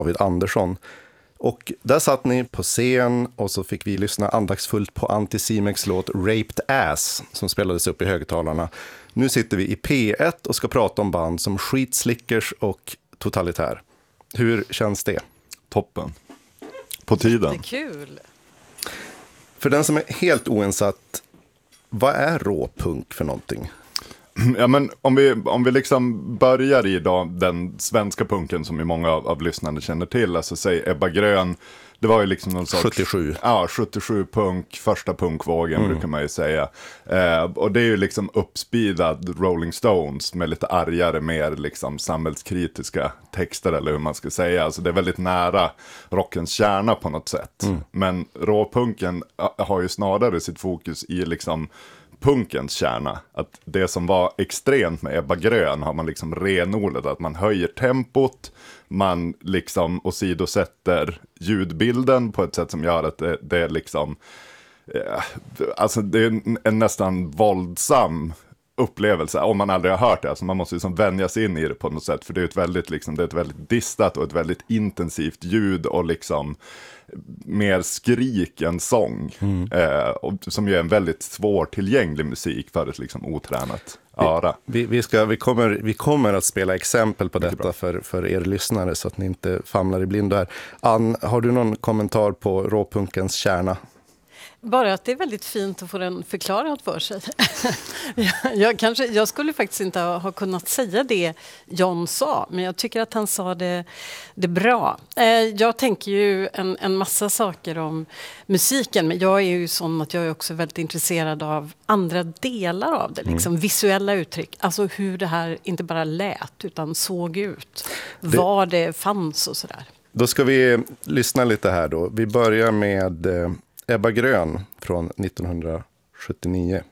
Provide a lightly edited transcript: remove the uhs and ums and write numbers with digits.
David Andersson. Och där satt ni på scen och så fick vi lyssna andaktsfullt på Anticimex låt Raped Ass som spelades upp i högtalarna. Nu sitter vi i P1 och ska prata om band som Skitslickers och Totalitär. Hur känns det? Toppen. På tiden. Det är kul. För den som är helt oinsatt, vad är råpunk för någonting? Ja, men om vi liksom börjar i då, den svenska punken som ju många av lyssnarna känner till, alltså säg Ebba Grön, det var ju liksom någon sorts 77. Ja, 77 punk, första punkvågen brukar man ju säga. Och det är ju liksom uppspeedad Rolling Stones med lite argare, mer liksom samhällskritiska texter eller hur man ska säga. Alltså det är väldigt nära rockens kärna på något sätt. Men råpunken har ju snarare sitt fokus i liksom punkens kärna. Att det som var extremt med Ebba Grön har man liksom renodlat, att man höjer tempot, man liksom åsidosätter ljudbilden på ett sätt som gör att det är liksom alltså det är en nästan våldsam upplevelse om man aldrig har hört det. Alltså man måste liksom vänja sig in i det på något sätt, för det är ett väldigt liksom, det är ett väldigt distat och ett väldigt intensivt ljud och liksom mer skrik än sång. Och som ju är en väldigt svårtillgänglig musik för ett liksom otränat öra. Vi kommer att spela exempel på detta för er lyssnare så att ni inte famlar i blindo här. Ann, har du någon kommentar på råpunkens kärna? Bara att det är väldigt fint att få den förklarad för sig. Jag skulle faktiskt inte ha kunnat säga det John sa, men jag tycker att han sa det bra. Jag tänker ju en massa saker om musiken, men jag är ju sån att jag är också väldigt intresserad av andra delar av det, liksom visuella uttryck. Alltså hur det här inte bara lät utan såg ut, var det fanns och sådär. Då ska vi lyssna lite här då. Vi börjar med Ebba Grön från 1979.